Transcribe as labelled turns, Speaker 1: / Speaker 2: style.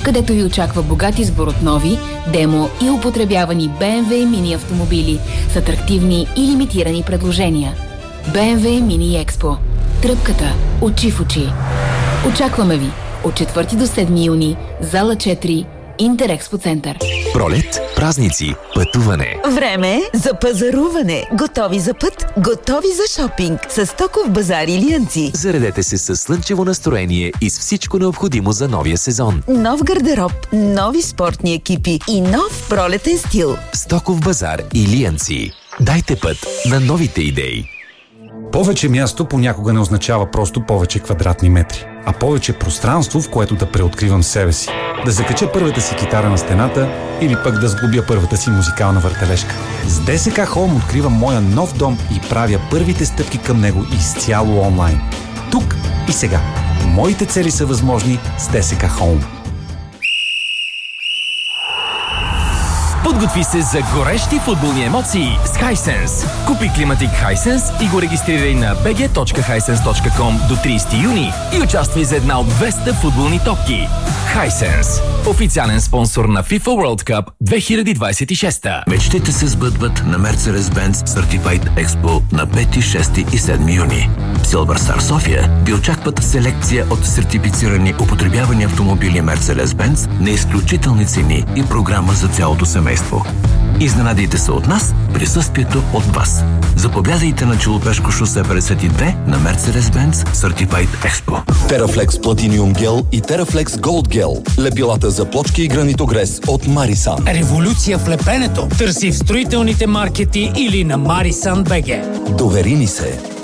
Speaker 1: където ви очаква богат избор от нови, демо и употребявани BMW мини автомобили с атрактивни и лимитирани предложения. BMW Mini Expo. Тръпката очи в очи. Очакваме ви от 4 до 7 юни, зала 4, Интерекспо център.
Speaker 2: Пролет, празници, пътуване.
Speaker 3: Време за пазаруване. Готови за път, готови за шопинг. С Стоков базар Илиянци.
Speaker 2: Заредете се с слънчево настроение и с всичко необходимо за новия сезон.
Speaker 3: Нов гардероб, нови спортни екипи и нов пролетен стил.
Speaker 2: Стоков базар Илиянци. Дайте път на новите идеи.
Speaker 4: Повече място понякога не означава просто повече квадратни метри, а повече пространство, в което да преоткривам себе си. Да закача първата си китара на стената или пък да сглобя първата си музикална въртележка. С ДСК Home откривам моя нов дом и правя първите стъпки към него изцяло онлайн. Тук и сега. Моите цели са възможни с ДСК Home.
Speaker 5: Подготви се за горещи футболни емоции с Hisense. Купи климатик Hisense и го регистрирай на bg.hisense.com до 30 юни и участвай за една от 200 футболни топки. Hisense. Официален спонсор на FIFA World Cup 2026.
Speaker 6: Мечтите се сбъдват на Mercedes-Benz Certified Expo на 5, 6 и 7 юни. Silver Star София ви очакват селекция от сертифицирани употребявани автомобили Mercedes-Benz на изключителни цени и програма за цялото семейство. Изненадайте се от нас, присъствието от вас. Заповядайте на Челопешко шосе 52 на Mercedes-Benz Certified Expo.
Speaker 7: Teraflex Platinum Gel и Teraflex Gold Gel. Лепилата за плочки и гранитогрес от Марисан.
Speaker 8: Революция в лепенето. Търси в строителните маркети или на Marisan.bg.
Speaker 7: Довери ни се.